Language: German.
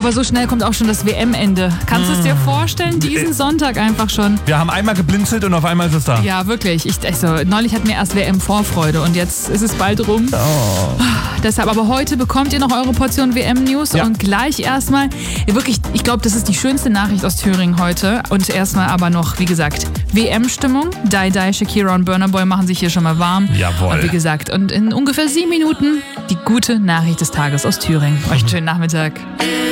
Aber so schnell kommt auch schon das WM-Ende. Kannst du es dir vorstellen? Diesen Sonntag einfach schon. Wir haben einmal geblinzelt und auf einmal ist es da. Ja, wirklich. Neulich hatten wir erst WM-Vorfreude und jetzt ist es bald rum. Oh. Deshalb, aber heute bekommt ihr noch eure Portion WM-News und gleich erstmal, wirklich, ich glaube, das ist die schönste Nachricht aus Thüringen heute. Und erstmal aber noch, wie gesagt, WM-Stimmung. Die, Shakira und Burna Boy machen sich hier schon mal warm. Jawohl. Und wie gesagt, und in ungefähr 7 Minuten die gute Nachricht des Tages aus Thüringen. Euch einen schönen Nachmittag.